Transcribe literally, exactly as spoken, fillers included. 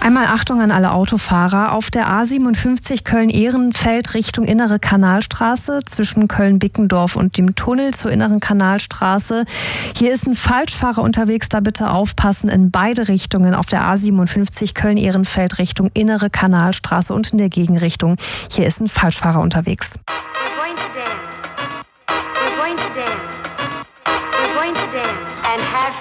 Einmal Achtung an alle Autofahrer. Auf der A siebenundfünfzig Köln-Ehrenfeld Richtung Innere Kanalstraße zwischen Köln-Bickendorf und dem Tunnel zur Inneren Kanalstraße. Hier ist ein Falschfahrer unterwegs, da bitte aufpassen in beide Richtungen. Auf der A siebenundfünfzig Köln-Ehrenfeld Richtung Innere Kanalstraße und in der Gegenrichtung. Hier ist ein Falschfahrer unterwegs. We're going to dance. We're going to dance. We're going to dance and have